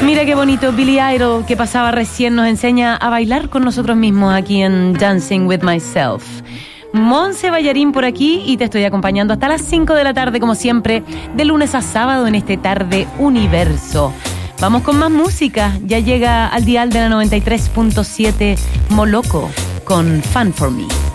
Mira qué bonito, Billy Idol, que pasaba recién, nos enseña a bailar con nosotros mismos aquí en Dancing with Myself. Monse Ballarín por aquí y te estoy acompañando hasta las 5 de la tarde, como siempre, de lunes a sábado en este Tarde Universo. Vamos con más música, ya llega al dial de la 93.7 Moloco con Fun For Me.